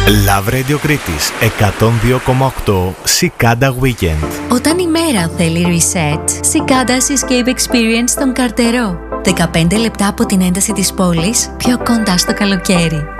Love Radio Κρήτης 102,8 Cicada Weekend. Όταν η μέρα θέλει reset, Cicada's Escape Experience στον Καρτερό. 15 λεπτά από την ένταση της πόλης, πιο κοντά στο καλοκαίρι.